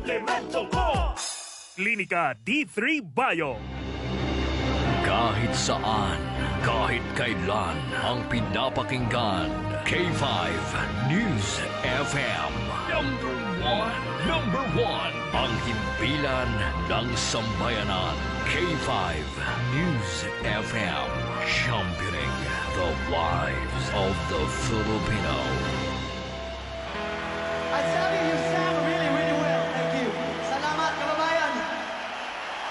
suplemento ko! Klinika D3 Bio. Kahit saan, kahit kailan, ang pinapakinggan. K5 News FM. Number one. Ang himpilan ng sambayanan. K5 News FM. Championing the lives of the Filipino. I tell you,